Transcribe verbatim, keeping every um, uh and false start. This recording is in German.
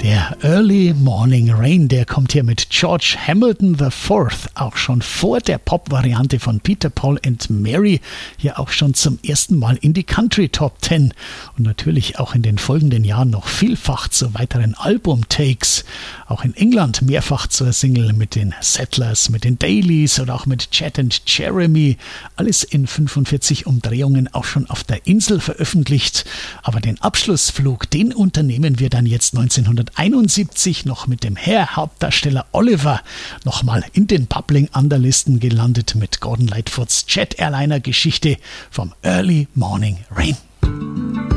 Der Early Morning Rain, der kommt hier mit George Hamilton the Fourth, auch schon vor der Pop-Variante von Peter, Paul and Mary, hier auch schon zum ersten Mal in die Country Top Ten und natürlich auch in den folgenden Jahren noch vielfach zu weiteren Album-Takes. Auch in England mehrfach zur Single mit den Settlers, mit den Dailies oder auch mit Chet and Jeremy. Alles in fünfundvierzig Umdrehungen auch schon auf der Insel veröffentlicht. Aber den Abschlussflug, den unternehmen wir dann jetzt neunzehnhunderteinundsiebzig noch mit dem Hair-Hauptdarsteller Oliver, nochmal in den Bubbling-Underlisten gelandet mit Gordon Lightfoots Jet Airliner Geschichte vom Early Morning Rain.